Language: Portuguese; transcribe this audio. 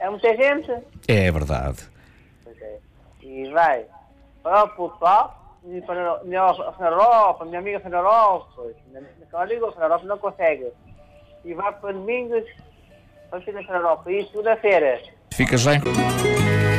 É muita gente. É verdade. Pois é. E vai para o pessoal, e para a minha Europa, a minha amiga Europa, naquela liga a Europa não consegue. E vai para domingos, para a Europa. E segunda-feira. Fica já.